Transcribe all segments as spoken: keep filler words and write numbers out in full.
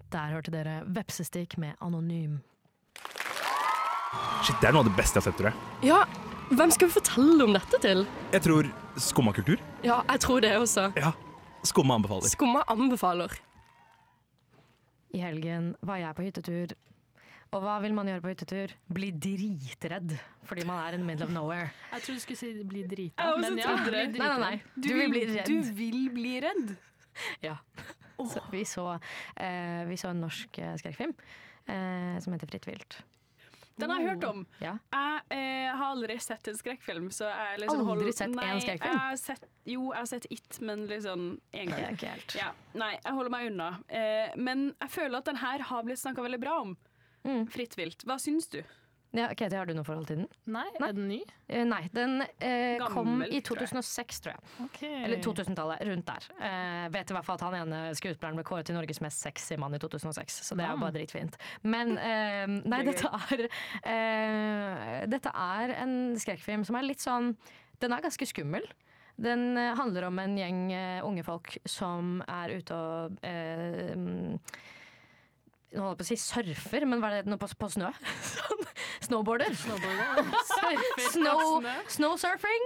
Der hørte dere Vepsestikk med Anonym. Shit, det er noe av det beste jeg har sett, tror jeg. Ja, hvem skal vi fortelle om dette til? Jeg tror Skummakultur. Ja, jeg tror det også. Ja, Skumma anbefaler. Skumma anbefaler. I helgen var jeg på hyttetur. Og hva vil man gjøre på hyttetur? Bli dritredd, fordi man er in the middle of nowhere. Jeg trodde du skulle si bli drita. Jeg også Men ja, trodde det. bli Nei, drita. nei, nei. Du, Du vil vil- bli redd. Du vil bli redd? Ja. Så vi, så, eh, vi så en norsk eh, skrekkfilm eh, som heter Fritt vilt. Den har jeg hørt om. Ja. Jeg eh, har aldri sett en skrekkfilm. Så jeg liksom Aldri holder- sett en Nei, skrekkfilm? Jeg har sett, jo, jeg har sett It, men liksom en gang. Ikke, ikke helt. Ja, nei, jeg holder meg unna. Eh, men jeg føler at den her har blitt snakket veldig bra om. Mm. Fritt vilt. Hva syns du? Ja, Katie, har du noe forhold til den? Nei, Nei. er den ny? Eh, nei, den eh, kom Gammel, i tror jeg. to tusen og seks, tror jeg. Okay. Eller to tusentallet, rundt der. Eh, vet i hvert fall at han ene skuespilleren ble kåret til Norges mest sexy mann i to tusen og seks, så det er jo bare dritfint. Men eh, nei, Det er dette er, eh, dette er en skrekkfilm som er litt sånn, den er ganske skummel. Den eh, handler om en gjeng eh, unge folk som er ute og eh, nå holder jeg på å si surfer, men hva er det noe på, på snø? Sånn, snowboarder. Snow, snowsurfing.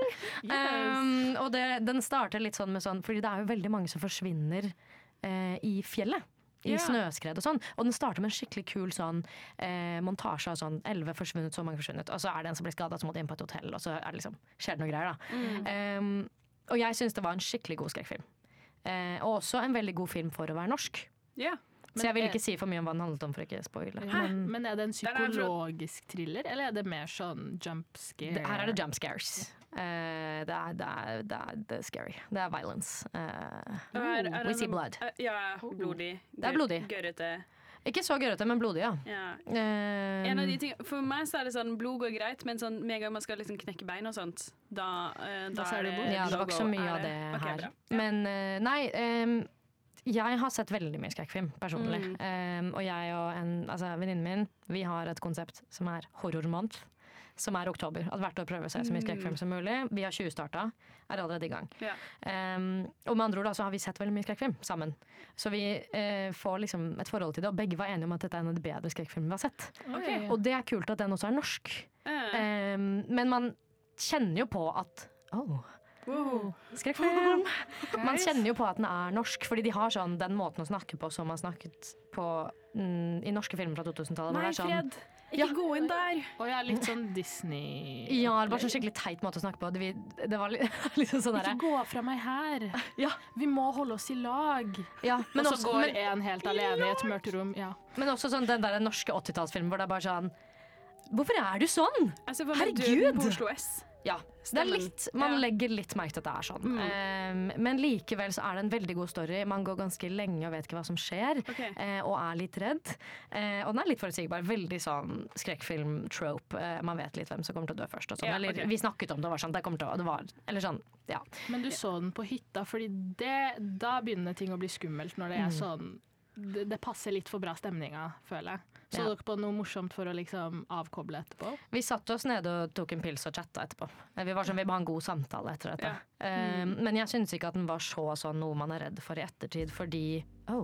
Um, og det, den starter litt sånn med sånn, fordi det er jo veldig mange som forsvinner eh, i fjellet. I Ja. snøskred og sånn. Og den starter med en skikkelig kul sånn eh, montasje av sånn elleve forsvunnet, så mange forsvunnet. Og så er det en som blir skadet, så må de inn på et hotell, og så er det liksom, skjer det noe greier, da. Um, og jeg syns det var en skikkelig god skrekkfilm. Eh, og også en veldig god film for å være norsk. Ja. Så jeg vil er- ikke si for mye om hva den handlet om, for ikke å spoile. Hæ? Men Men er det en Den er fra- psykologisk thriller, eller er det mer sånn jump scare? det, her er det jump scares. Eh, det, er, det, er, det, er, det er scary. Det er violence. Eh, Er- er we det see noe- blood. eh, Ja, blodig. Det er blodig. Gørrete. Ikke så gørrete, men blodig, ja. Ja. Eh, En av de ting, for meg så er det sånn, blod går greit, men sånn, med en gang man skal liksom knekke bein og sånt, da, eh, da, Da ser er det det blod. ja, det var ikke så no-go. mye Er av det Ok, her. bra. Men eh, nei, eh, jeg har sett veldig mye skrekkfilm, personlig. Mm. Eh, og jeg og en altså, venninnen min, vi har et konsept som er horrormonth, som er oktober. At hvert år prøver å se så mye skrekkfilm som mulig. Vi har tjuvstarta, er allerede i gang. Ja. Um, og med andre ord da, så har vi sett veldig mye skrekkfilm sammen. Så vi eh, får liksom et forhold til det, og begge var enige om at dette er en av de bedre skrekkfilmene vi har sett. Ok. Og det er kult at den også er norsk. Eh, Um, men man kjenner jo på at oh, wow. skrekkfilm! Man kjenner jo på at den er norsk, fordi de har sånn den måten å snakke på som man snakket på mm, i norske filmer fra to tusentallet. hvor Nei, det er sånn, Fred, ikke gå inn der. Og jeg er litt sånn Disney... ja, det var sånn skikkelig teit måte å snakke på. Det, vi, det var li- liksom sånn Ikke derre gå fra meg her. Ja. Vi må holde oss i lag. ja, men, Og så også, går men, en helt alene i et mørkt rom. Ja. men også sånn den der norske åttitallsfilmen hvor det er bare sånn hvorfor er du sånn? Jeg ser for meg Herregud! Døden på Oslo S. Ja, det er Stemmen. litt, man Ja. legger litt merke til at det er sånn. Um, men likevel så er det en veldig god story. Man går ganske lenge og vet ikke hva som skjer, Ok. eh, og er litt redd. Eh, og den er litt forutsigbar. Veldig sånn skrekkfilm-trope. Eh, man vet litt hvem som kommer til å dø først. Og sånn. Ja, Eller ok. vi snakket om det, var sånn, det kommer til å, det var, eller sånn, ja. Men du så den på hytta, fordi det, da begynner ting å bli skummelt når det er sånn det, det passer litt for bra stemninga, føler jeg. Så Ja. dere på noe morsomt for å liksom avkoble etterpå? Vi satte oss nede og tok en pils og chatta etterpå. Eh, Vi var sånn, vi må ha en god samtale etter dette. Ja. Eh, men jeg synes ikke at den var så sånn noe man er redd for i ettertid, fordi oh.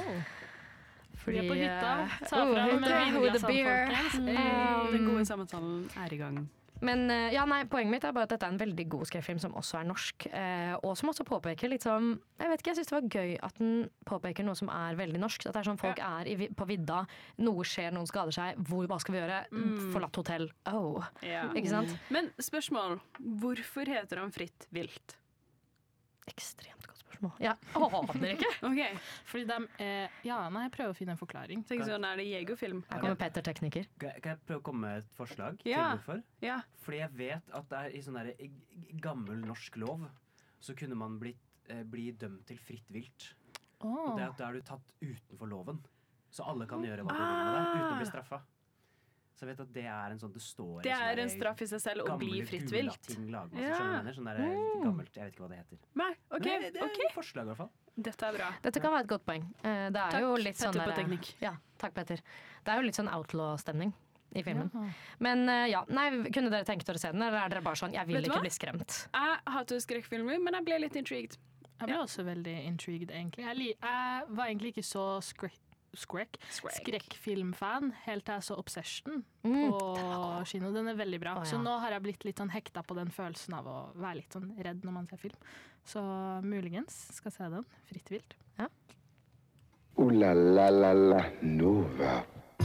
Vi er på hytta. eh, Ta oh, fram hytta with the vinglassene, beer. folkens. Um, Den gode samtalen er i gang. Men eh, ja, nei, poenget mitt er bare at dette er en veldig god skrekkfilm som også er norsk, eh, og som også påpeker litt sånn, jeg vet ikke, jeg synes det var gøy at den påpeker noe som er veldig norsk, at det er sånn folk er i, vi- på vidda, noe skjer, noen skader seg, hvor, hva skal vi gjøre? Forlatt hotell, oh, Ja. ikke sant? Men spørsmål, hvorfor heter han Fritt vilt? Ekstremt godt spørsmål. Jeg aner ikke. Ok, Fordi de eh, Ja, nei, jeg prøver å finne en forklaring. tenk sånn, er det Jegerfilm? Her kommer Petter Tekniker. Kan jeg, kan jeg prøve å komme med et forslag Ja. til hvorfor? Ja. Fordi jeg vet at det er i sånn der, i g- gammel norsk lov så kunne man blitt, eh, bli dømt til fritt vilt. Og det er at da er du tatt utenfor loven. Så alle kan gjøre hva de vil med deg uten å bli straffa. Så jeg vet at det er en sånn det står Det i sånne er der en straff i seg selv å bli gamle fritt vilt. Gulating lagmasse, Ja. skjønner du hva jeg mener? Sånn der eh, gammelt, jeg vet ikke hva det heter. Nei, ok, Men det, det er ok. et forslag i hvert fall. Dette er bra. Dette kan være et godt poeng. Eh, Det er Takk, jo litt sånn Petter på der- teknikk. Ja, takk Petter. Det er jo litt sånn outlaw-stemning i filmen. Men eh, ja, nei, kunne dere tenkt dere å se den, eller er dere bare sånn, jeg vil Vet du ikke hva? bli skremt? Jeg hater skrekkfilmer, men jeg ble litt intrigued. Jeg ble også veldig intrigued, egentlig. Jeg, li jeg var egentlig ikke så skre Skrek. Skrek. skrekkfilmfan, helt til jeg så Obsession Mm, på kino. Den er veldig bra. Å, ja. Så nå har jeg blitt litt sånn hekta på den følelsen av å være litt sånn redd når man ser film. Så muligens skal se den. Fritt vilt. Ooh la la la la Nova.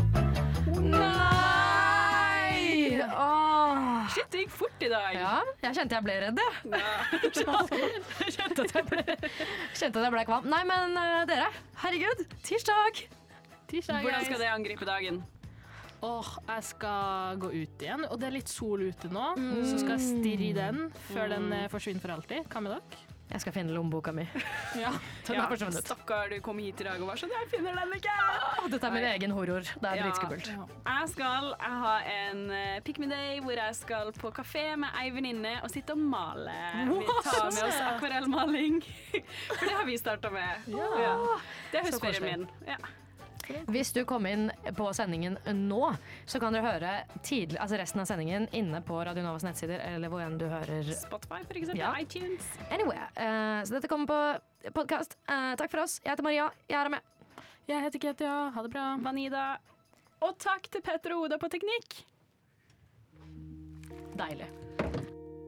Nei! Åh. Shit, det gikk fort i dag. Ja, jeg kjente jeg ble redd, jeg. Jeg kjente at jeg ble, kjente at jeg ble kvam. Nei, men eh, dere, herregud, tirsdag! Tirsdag, Hvordan guys. skal det angripe dagen? Åh, jeg skal gå ut igjen, og det er litt sol ute nå, så skal jeg stirre i den før den eh, forsvinner for alltid. Hva med dere? Jeg skal finne lommeboka mi. Ja. Den er forsvunnet. Stakkar, du kom hit i dag og var sånn, jeg finner den ikke! Åh, dette er min egen horror. Det er Ja. dritskummelt. Jeg skal jeg har en uh, pick me day hvor jeg skal på kafé med ei venninne og sitte og male. Vi tar med oss akvarellmaling. For det har vi starta med. Ja. Det er Så høstferien koselig. min. Ja. Hvis du kom inn på sendingen nå, så kan dere høre tidlig, altså resten av sendingen inne på Radio Novas nettsider, eller hvor enn du hører. Spotify, for eksempel. Ja. iTunes. Anyway, eh, så dette kommer på podcast. Eh, takk for oss. Jeg heter Maria. Jeg er med. Jeg heter Ketia. Ha det bra. Vanida. Og takk til Petter og Oda på teknikk. Deilig.